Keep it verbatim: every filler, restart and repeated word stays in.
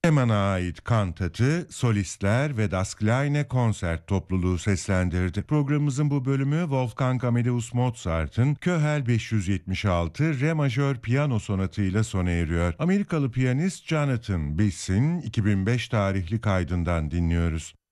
Semana ait kantatı, solistler ve Das Kleine Konsert topluluğu seslendirdi. Programımızın bu bölümü Wolfgang Amadeus Mozart'ın Köhel beş yüz yetmiş altı Re majör piyano sonatıyla sona eriyor. Amerikalı piyanist Jonathan Biss'in iki bin beş tarihli kaydından dinliyoruz.